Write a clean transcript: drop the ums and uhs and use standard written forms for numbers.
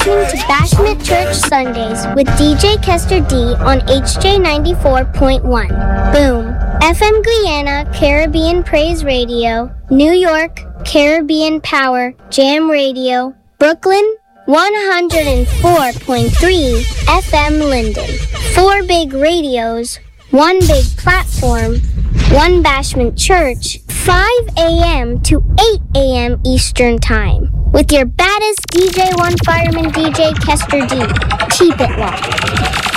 listening to Bashment Church Sundays with DJ Kester D on HJ 94.1. Boom. FM Guyana, Caribbean Praise Radio. New York, Caribbean Power, Jam Radio. Brooklyn, 104.3 FM Linden. 4 big radios, 1 big platform, 1 Bashment Church, 5 a.m. to 8 a.m. Eastern Time. With your baddest DJ One Fireman DJ Kester D. Keep it locked.